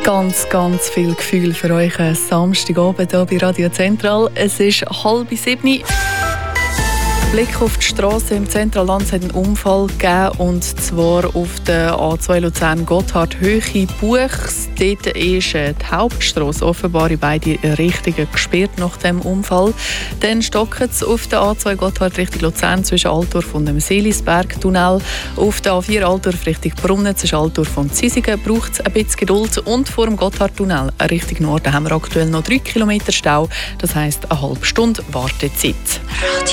Ganz viel Gefühl für euch einen Samstagabend hier bei Radio Zentral. Es ist 6:30. Blick auf die Straße im Zentralland hat einen Unfall gegeben, und zwar auf der A2 Luzern-Gotthard-Höhe Buchs. Dort ist die Hauptstrasse offenbar in beide Richtungen gesperrt nach dem Unfall. Dann stockt es auf der A2 Gotthard Richtung Luzern zwischen Altdorf und dem Seelisberg-Tunnel. Auf der A4 Altdorf Richtung Brunnen zwischen Altdorf und Zisigen braucht es ein bisschen Geduld. Und vor dem Gotthard-Tunnel Richtung Norden haben wir aktuell noch 3 Kilometer Stau. Das heisst, eine halbe Stunde Wartezeit.